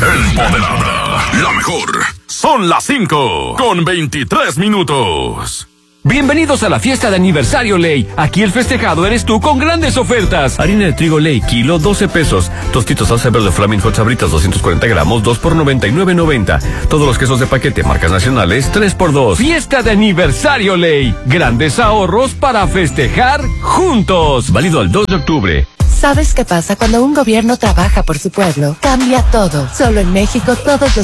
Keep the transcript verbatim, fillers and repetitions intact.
Empoderada, la mejor. Son las cinco con veintitrés minutos. Bienvenidos a la fiesta de aniversario Ley. Aquí el festejado eres tú con grandes ofertas. Harina de trigo Ley, kilo, doce pesos. Tostitos salsa verde Flaming Hot Sabritas, doscientos cuarenta gramos, dos por noventa y nueve noventa. Todos los quesos de paquete, marcas nacionales, tres por dos. Fiesta de aniversario Ley. Grandes ahorros para festejar juntos. Válido al dos de octubre. ¿Sabes qué pasa cuando un gobierno trabaja por su pueblo? Cambia todo. Solo en México todos los